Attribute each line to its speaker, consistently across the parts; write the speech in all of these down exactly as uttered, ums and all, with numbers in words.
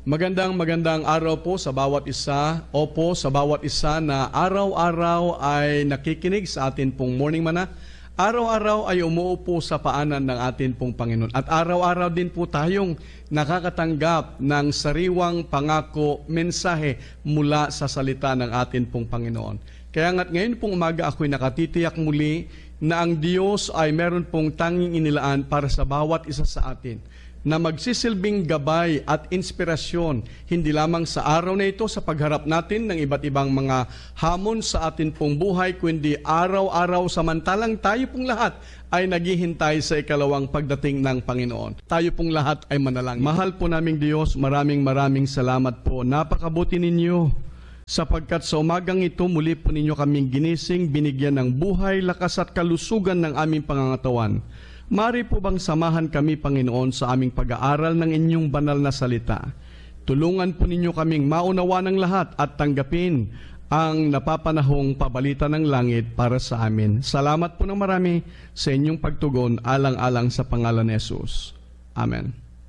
Speaker 1: Magandang magandang araw po sa bawat isa. Opo, sa bawat isa na araw-araw ay nakikinig sa atin pong Morning Mana. Araw-araw ay umuupo sa paanan ng atin pong Panginoon. At araw-araw din po tayong nakakatanggap ng sariwang pangako, mensahe mula sa salita ng atin pong Panginoon. Kaya nga't ngayon pong umaga ako'y nakatitiyak muli na ang Diyos ay meron pong tanging inilaan para sa bawat isa sa atin na magsisilbing gabay at inspirasyon, hindi lamang sa araw na ito sa pagharap natin ng iba't ibang mga hamon sa atin pong buhay, kundi araw-araw samantalang tayo pong lahat ay naghihintay sa ikalawang pagdating ng Panginoon. Tayo pong lahat ay manalangin. Mahal po naming Diyos, maraming maraming salamat po. Napakabuti ninyo sapagkat sa umagang ito muli po ninyo kaming ginising, binigyan ng buhay, lakas at kalusugan ng aming pangangatawan. Mari po bang samahan kami, Panginoon, sa aming pag-aaral ng inyong banal na salita? Tulungan po ninyo kaming maunawa ng lahat at tanggapin ang napapanahong pabalita ng langit para sa amin. Salamat po ng marami sa inyong pagtugon, alang-alang sa pangalan ni Jesus. Amen.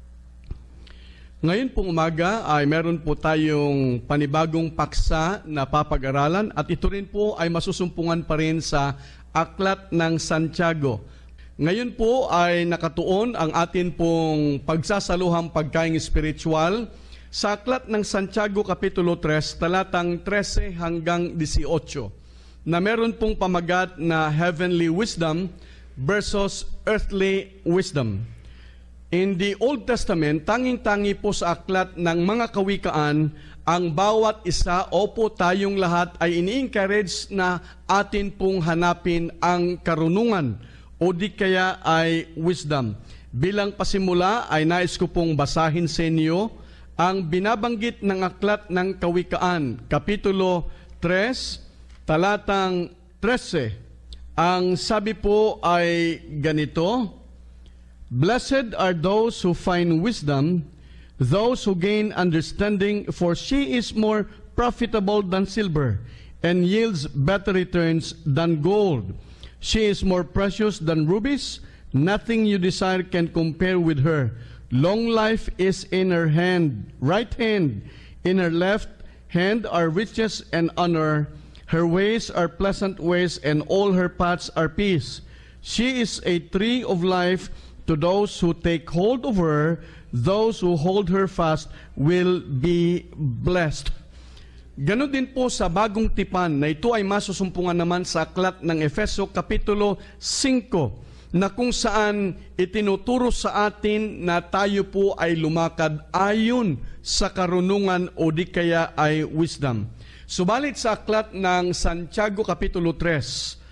Speaker 1: Ngayon pong umaga ay meron po tayong panibagong paksa na papag-aralan at ito rin po ay masusumpungan pa rin sa Aklat ng Santiago. Ngayon po ay nakatuon ang atin pong pagsasaluhang pagkaing espiritual sa Aklat ng Santiago Kapitulo three, talatang thirteen hanggang eighteen, na meron pong pamagat na heavenly wisdom versus earthly wisdom. In the Old Testament, tanging-tangi po sa aklat ng mga kawikaan, ang bawat isa, opo tayong lahat, ay ini-encourage na atin pong hanapin ang karunungan o di kaya ay wisdom. Bilang pasimula ay nais ko pong basahin sa inyo ang binabanggit ng Aklat ng Kawikaan, Kapitulo three, talatang thirteen. Ang sabi po ay ganito, "Blessed are those who find wisdom, those who gain understanding, for she is more profitable than silver, and yields better returns than gold. She is more precious than rubies. Nothing you desire can compare with her. Long life is in her hand, right hand. In her left hand are riches and honor. Her ways are pleasant ways, and all her paths are peace. She is a tree of life to those who take hold of her. Those who hold her fast will be blessed." Ganon din po sa bagong tipan na ito ay masusumpungan naman sa Aklat ng Efeso Kapitulo five, na kung saan itinuturo sa atin na tayo po ay lumakad ayon sa karunungan o di kaya ay wisdom. Subalit sa Aklat ng Santiago Kapitulo three,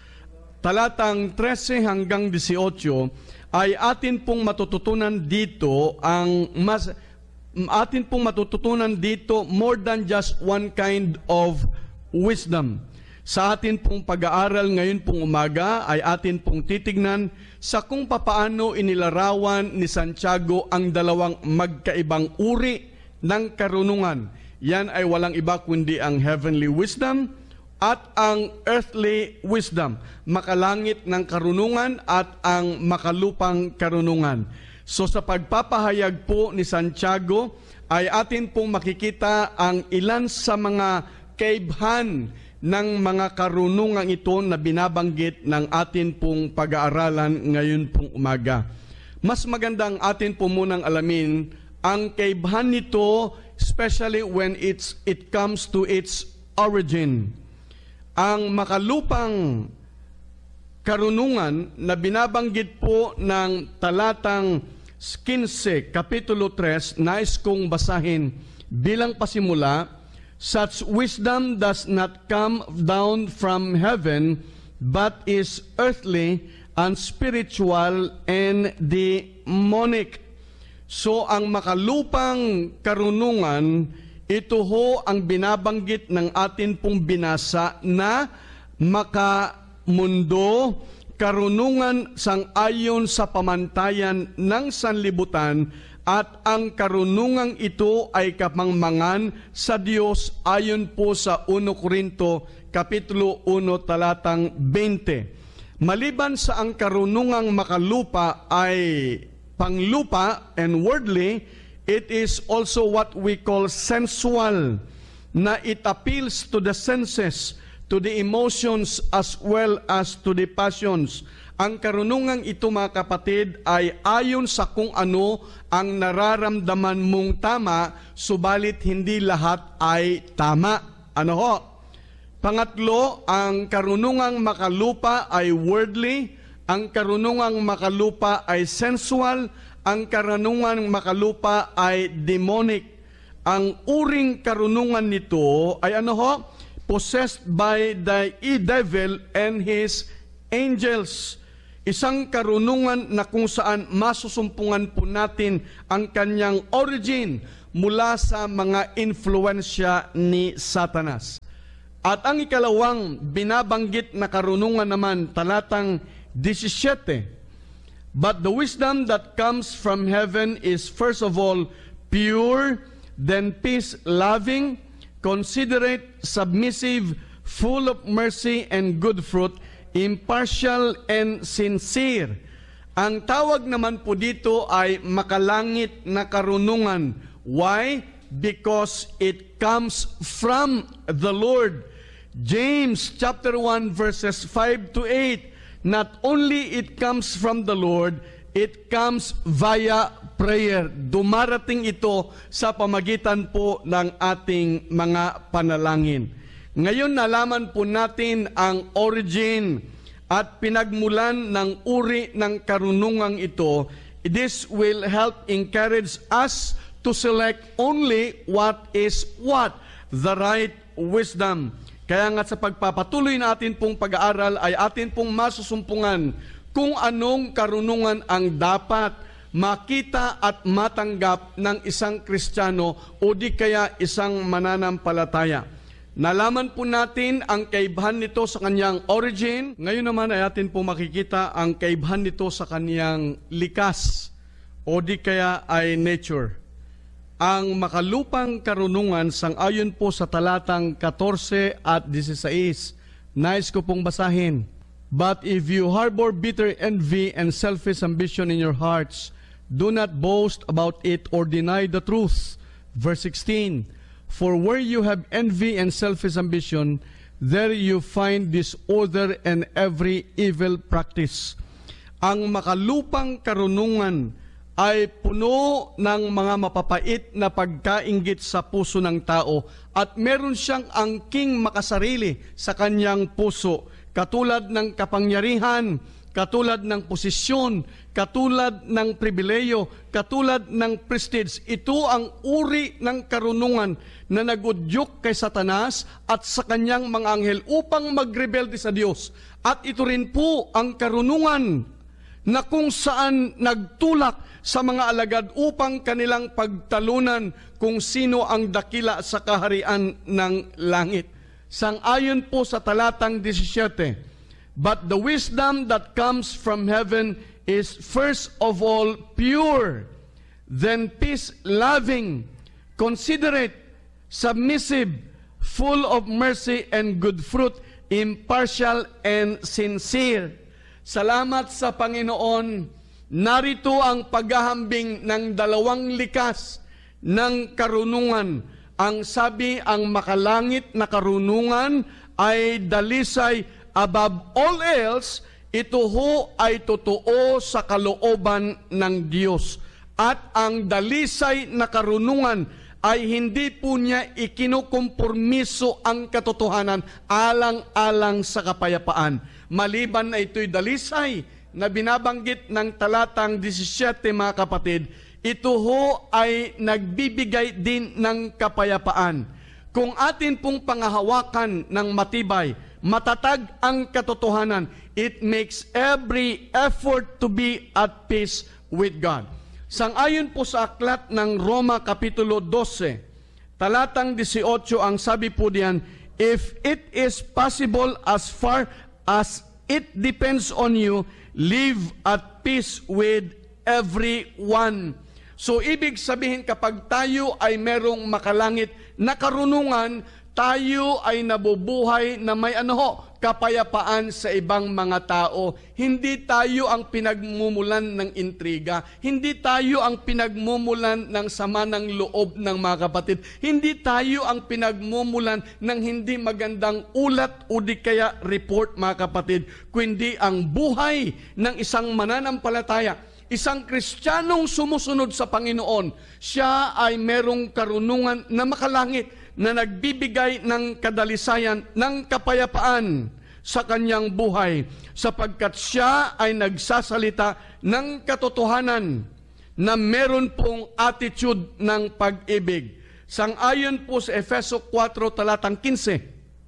Speaker 1: talatang thirteen hanggang eighteen, ay atin pong matututunan dito ang mas atin pong matututunan dito more than just one kind of wisdom. Sa atin pong pag-aaral ngayon pong umaga ay atin pong titignan sa kung papaano inilarawan ni Santiago ang dalawang magkaibang uri ng karunungan. Yan ay walang iba kundi ang heavenly wisdom at ang earthly wisdom, makalangit ng karunungan at ang makalupang karunungan. So sa pagpapahayag po ni Santiago, ay atin pong makikita ang ilan sa mga kaibhan ng mga karunungang ito na binabanggit ng atin pong pag-aaralan ngayon pong umaga. Mas magandang atin po munang alamin ang kaibhan nito, especially when it's, it comes to its origin. Ang makalupang karunungan na binabanggit po ng talatang fifteen, Kapitulo three, nais kong basahin bilang pasimula, "Such wisdom does not come down from heaven, but is earthly, unspiritual, and demonic." So ang makalupang karunungan, ito ho ang binabanggit ng atin pong binasa na makamundo, karunungan sang-ayon sa pamantayan ng sanlibutan, at ang karunungang ito ay kapangmangan sa Diyos ayon po sa First Corinto Kapitulo one, talatang twenty. Maliban sa ang karunungang makalupa ay panglupa and worldly, It is also what we call sensual, na it appeals to the senses, to the emotions as well as to the passions. Ang karunungang ito, mga kapatid, ay ayon sa kung ano ang nararamdaman mong tama, subalit hindi lahat ay tama. Ano ho? Pangatlo, ang karunungang makalupa ay worldly, ang karunungang makalupa ay sensual, ang karunungang makalupa ay demonic. Ang uring karunungan nito ay ano ho? Possessed by the devil and his angels. Isang karunungan na kung saan masusumpungan po natin ang kanyang origin mula sa mga influensya ni Satanas. At ang ikalawang binabanggit na karunungan naman, talatang seventeen, but the wisdom that comes from heaven is first of all pure, then peace-loving, considerate, submissive, full of mercy and good fruit, impartial and sincere. Ang tawag naman po dito ay makalangit na karunungan. Why? Because it comes from the Lord. James chapter one verses five to eight. Not only it comes from the Lord, it comes via prayer. Dumarating ito sa pamagitan po ng ating mga panalangin. Ngayon nalaman po natin ang origin at pinagmulan ng uri ng karunungang ito. This will help encourage us to select only what is what? The right wisdom. Kaya nga sa pagpapatuloy natin pong pag-aaral ay atin pong masusumpungan kung anong karunungan ang dapat makita at matanggap ng isang Kristiyano o di kaya isang mananampalataya. Nalaman po natin ang kaibahan nito sa kanyang origin. Ngayon naman ay atin po makikita ang kaibahan nito sa kanyang likas o di kaya ay nature. Ang makalupang karunungan sang-ayon po sa talatang fourteen at sixteen. Nais ko pong basahin. But if you harbor bitter envy and selfish ambition in your hearts, do not boast about it or deny the truth. Verse sixteen. For where you have envy and selfish ambition, there you find disorder and every evil practice. Ang makalupang karunungan ay puno ng mga mapapait na pagkainggit sa puso ng tao at meron siyang angking makasarili sa kanyang puso, katulad ng kapangyarihan, katulad ng posisyon, katulad ng pribileyo, katulad ng prestige. Ito ang uri ng karunungan na nagudyok kay Satanas at sa kanyang mga anghel upang magrebelde sa Diyos. At ito rin po ang karunungan na kung saan nagtulak sa mga alagad upang kanilang pagtalunan kung sino ang dakila sa kaharian ng langit. Sang-ayon po sa talatang seventeen, but the wisdom that comes from heaven is first of all pure, then peace-loving, considerate, submissive, full of mercy and good fruit, impartial and sincere. Salamat sa Panginoon. Narito ang paghahambing ng dalawang likas ng karunungan. Ang sabi, ang makalangit na karunungan ay dalisay above all else. Ito ho ay totoo sa kalooban ng Diyos. At ang dalisay na karunungan ay hindi po niya ikinukompormiso ang katotohanan alang-alang sa kapayapaan. Maliban na ito'y dalisay na binabanggit ng talatang seventeen, mga kapatid, ito ho ay nagbibigay din ng kapayapaan. Kung atin pong pangahawakan ng matibay, matatag ang katotohanan, it makes every effort to be at peace with God. Sang-ayon po sa aklat ng Roma Kapitulo twelve, talatang eighteen, ang sabi po diyan, if it is possible as far as it depends on you, live at peace with everyone. So, ibig sabihin, kapag tayo ay merong makalangit na karunungan, tayo ay nabubuhay na may ano ho, kapayapaan sa ibang mga tao. Hindi tayo ang pinagmumulan ng intriga. Hindi tayo ang pinagmumulan ng sama ng loob ng mga kapatid. Hindi tayo ang pinagmumulan ng hindi magandang ulat o di kaya report, mga kapatid, kundi ang buhay ng isang mananampalataya, isang Kristiyanong sumusunod sa Panginoon. Siya ay merong karunungan na makalangit, na nagbibigay ng kadalisayan, ng kapayapaan sa kanyang buhay, sapagkat siya ay nagsasalita ng katotohanan na meron pong attitude ng pag-ibig. Sang-ayon po sa Efeso four talatang fifteen,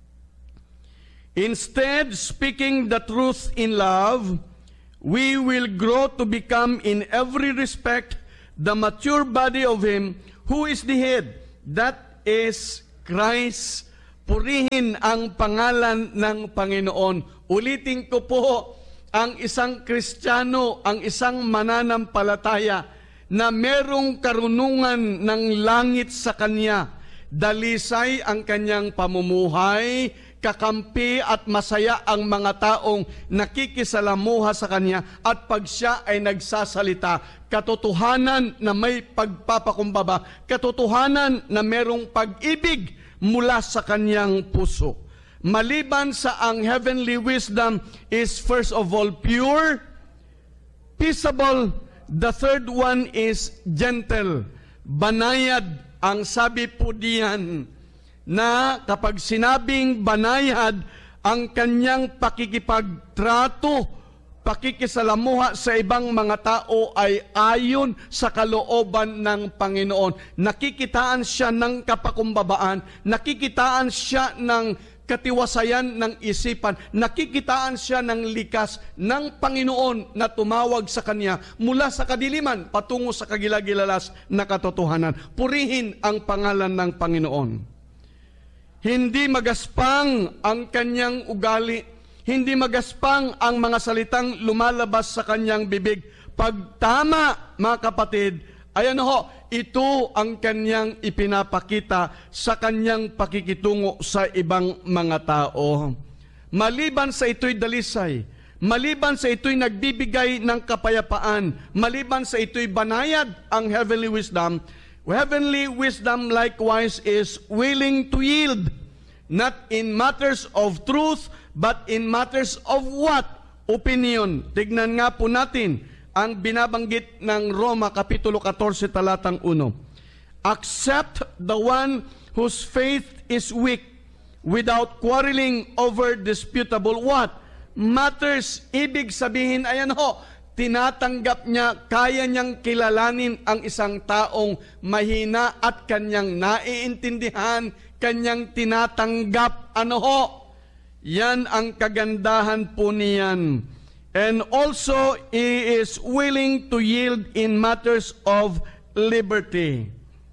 Speaker 1: instead, speaking the truth in love, we will grow to become in every respect the mature body of Him who is the head, that is Christ. Purihin ang pangalan ng Panginoon. Ulitin ko po, ang isang Kristiyano, ang isang mananampalataya na merong karunungan ng langit sa kanya, dalisay ang kanyang pamumuhay, kakampi at masaya ang mga taong nakikisalamuha sa kanya, at pag siya ay nagsasalita, katotohanan na may pagpapakumbaba, katotohanan na merong pag-ibig mula sa kanyang puso. Maliban sa ang heavenly wisdom is first of all pure, peaceable, the third one is gentle, banayad. Ang sabi po diyan, na kapag sinabing banayad, ang kanyang pakikipagtrato, pakikisalamuha sa ibang mga tao ay ayon sa kalooban ng Panginoon. Nakikitaan siya ng kapakumbabaan, nakikitaan siya ng katiwasayan ng isipan, nakikitaan siya ng likas ng Panginoon na tumawag sa kanya mula sa kadiliman patungo sa kagilagilalas na katotohanan. Purihin ang pangalan ng Panginoon. Hindi magaspang ang kanyang ugali, hindi magaspang ang mga salitang lumalabas sa kanyang bibig. Pag tama, mga kapatid, ay ano ho, ito ang kanyang ipinapakita sa kanyang pakikitungo sa ibang mga tao. Maliban sa ito'y dalisay, maliban sa ito'y nagbibigay ng kapayapaan, maliban sa ito'y banayad ang heavenly wisdom, heavenly wisdom likewise is willing to yield, not in matters of truth, but in matters of what? Opinion. Tignan nga po natin ang binabanggit ng Roma Kapitulo fourteen talatang one. Accept the one whose faith is weak, without quarreling over disputable what? Matters. Ibig sabihin, ayan ho, tinatanggap niya, kaya niyang kilalanin ang isang taong mahina at kanyang naiintindihan, kanyang tinatanggap. Ano ho? Yan ang kagandahan po niyan. And also, he is willing to yield in matters of liberty.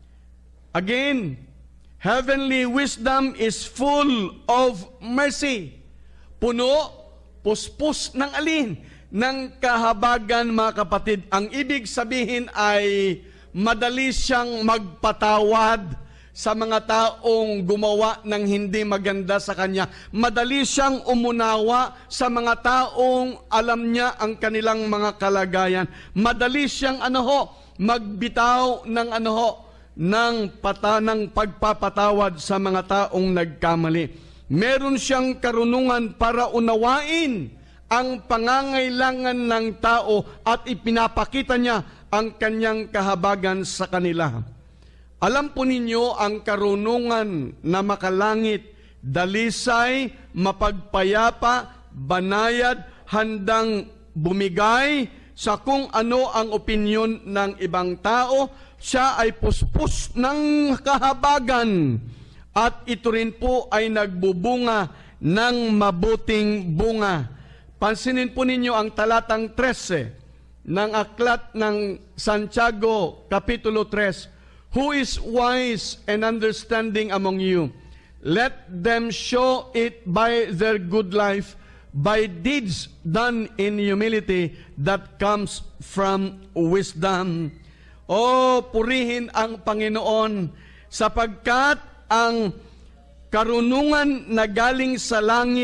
Speaker 1: Again, heavenly wisdom is full of mercy. Puno, puspos ng alin? Ng kahabagan, mga kapatid. Ang ibig sabihin ay madali siyang magpatawad sa mga taong gumawa ng hindi maganda sa kanya. Madali siyang umunawa sa mga taong alam niya ang kanilang mga kalagayan. Madali siyang ano ho, magbitaw ng ano ho, ng pata ng pagpapatawad sa mga taong nagkamali. Meron siyang karunungan para unawain ang pangangailangan ng tao at ipinapakita niya ang kanyang kahabagan sa kanila. Alam po ninyo ang karunungan na makalangit, dalisay, mapagpayapa, banayad, handang bumigay sa kung ano ang opinyon ng ibang tao. Siya ay puspos ng kahabagan at ito rin po ay nagbubunga ng mabuting bunga. Pansinin po ninyo ang talatang thirteen ng aklat ng Santiago, Kapitulo three. Who is wise and understanding among you? Let them show it by their good life, by deeds done in humility that comes from wisdom. O, purihin ang Panginoon, sapagkat ang karunungan na galing sa langit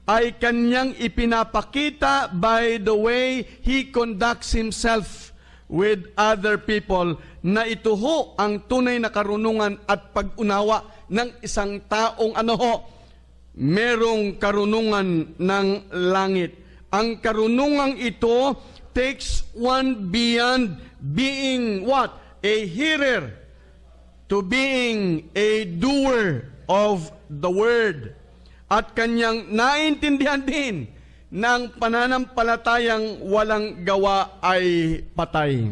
Speaker 1: ay kanyang ipinapakita by the way he conducts himself with other people, na ito ho ang tunay na karunungan at pag-unawa ng isang taong ano ho, merong karunungan ng langit. Ang karunungang ito takes one beyond being what? A hearer to being a doer of the word. At kanyang naintindihan din ng pananampalatayang walang gawa ay patay.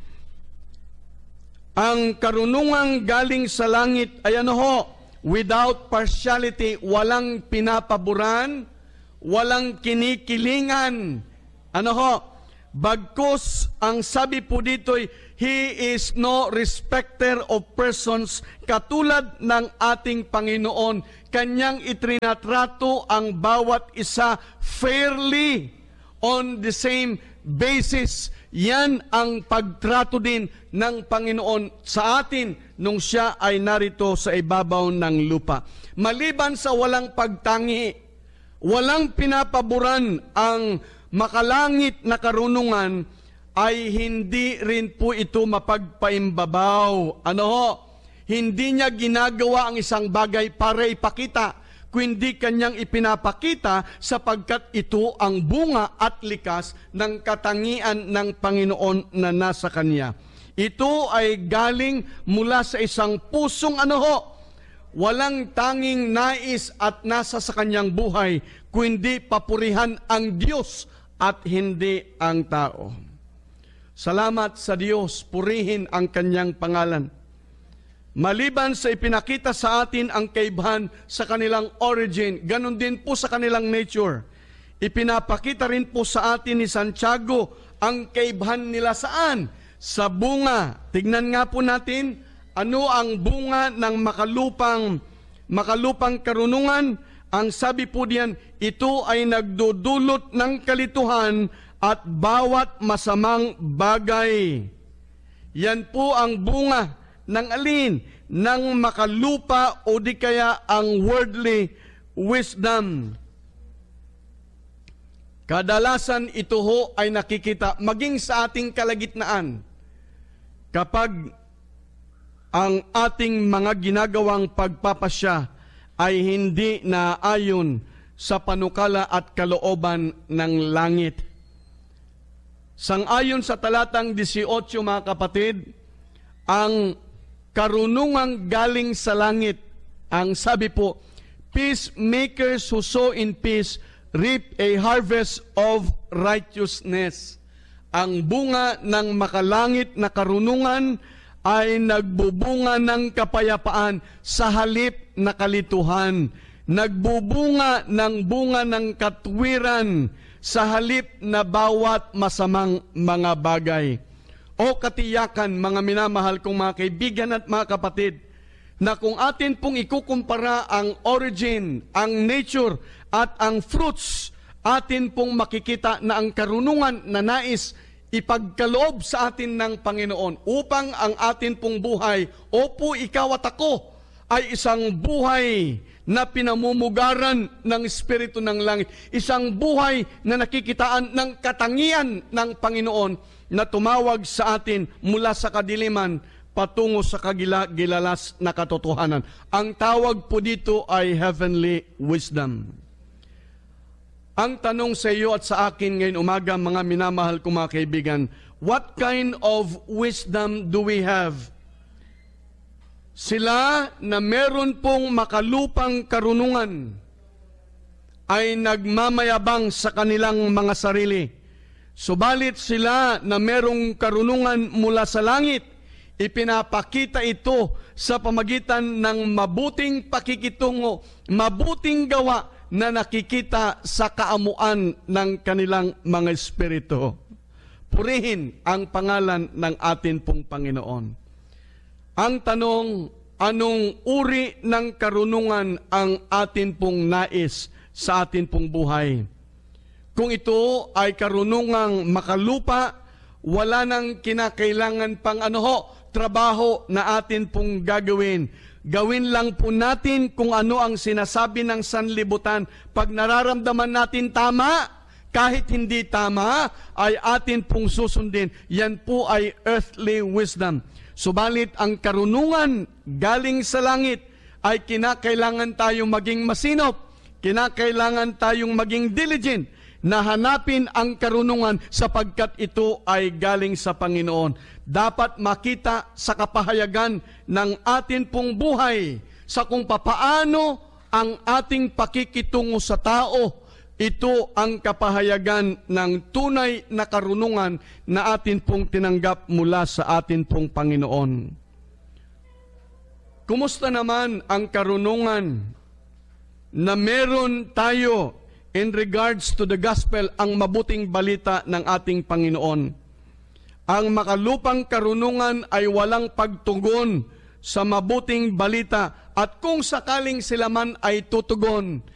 Speaker 1: Ang karunungang galing sa langit ay ano ho, without partiality, walang pinapaboran, walang kinikilingan. Ano ho, bagkus ang sabi po dito, He is no respecter of persons, katulad ng ating Panginoon. Kanyang itrinatrato ang bawat isa fairly on the same basis. Yan ang pagtrato din ng Panginoon sa atin nung siya ay narito sa ibabaw ng lupa. Maliban sa walang pagtangi, walang pinapaboran ang makalangit na karunungan, ay hindi rin po ito mapagpaimbabaw. Ano ho? Hindi niya ginagawa ang isang bagay para ipakita, kundi kanyang ipinapakita sapagkat ito ang bunga at likas ng katangian ng Panginoon na nasa kanya. Ito ay galing mula sa isang pusong ano ho, walang tanging nais at nasa sa kanyang buhay, kundi papurihan ang Diyos at hindi ang tao. Salamat sa Diyos, purihin ang kanyang pangalan. Maliban sa ipinakita sa atin ang kaibahan sa kanilang origin, ganun din po sa kanilang nature. Ipinapakita rin po sa atin ni Santiago ang kaibahan nila saan? Sa bunga. Tignan nga po natin, ano ang bunga ng makalupang, makalupang karunungan? Ang sabi po diyan, ito ay nagdudulot ng kalituhan at bawat masamang bagay. Yan po ang bunga ng alin? Ng makalupa o di kaya ang worldly wisdom. Kadalasan ito ho ay nakikita maging sa ating kalagitnaan kapag ang ating mga ginagawang pagpapasya ay hindi naayon sa panukala at kalooban ng langit. Sang-ayon sa talatang eighteen, mga kapatid, ang karunungang galing sa langit, ang sabi po, peacemakers who sow in peace reap a harvest of righteousness. Ang bunga ng makalangit na karunungan ay nagbubunga ng kapayapaan sa halip na kalituhan. Nagbubunga ng bunga ng katwiran sa halip na bawat masamang mga bagay. O katiyakan, mga minamahal kong mga kaibigan at mga kapatid, na kung atin pong ikukumpara ang origin, ang nature, at ang fruits, atin pong makikita na ang karunungan na nais ipagkaloob sa atin ng Panginoon upang ang atin pong buhay, opo, ikaw at ako, ay isang buhay na pinamumugaran ng Espiritu ng Langit. Isang buhay na nakikitaan ng katangian ng Panginoon na tumawag sa atin mula sa kadiliman patungo sa kagilalas na katotohanan. Ang tawag po dito ay heavenly wisdom. Ang tanong sa iyo at sa akin ngayon umaga, mga minamahal kong mga kaibigan, what kind of wisdom do we have? Sila na meron pong makalupang karunungan ay nagmamayabang sa kanilang mga sarili. Subalit sila na merong karunungan mula sa langit, ipinapakita ito sa pamagitan ng mabuting pakikitungo, mabuting gawa na nakikita sa kaamuan ng kanilang mga espiritu. Purihin ang pangalan ng atin pong Panginoon. Ang tanong, anong uri ng karunungan ang atin pong nais sa atin pong buhay? Kung ito ay karunungang makalupa, wala nang kinakailangan pang ano ho, trabaho na atin pong gagawin. Gawin lang po natin kung ano ang sinasabi ng sanlibutan. Pag nararamdaman natin tama, kahit hindi tama, ay atin pong susundin. Yan po ay earthly wisdom. Subalit ang karunungan galing sa langit ay kinakailangan tayong maging masinop, kinakailangan tayong maging diligent na hanapin ang karunungan sapagkat ito ay galing sa Panginoon. Dapat makita sa kapahayagan ng atin pong buhay sa kung papaano ang ating pakikitungo sa tao. Ito ang kapahayagan ng tunay na karunungan na atin pong tinanggap mula sa atin pong Panginoon. Kumusta naman ang karunungan na meron tayo in regards to the gospel, ang mabuting balita ng ating Panginoon? Ang makalupang karunungan ay walang pagtugon sa mabuting balita, at kung sakaling sila man ay tutugon,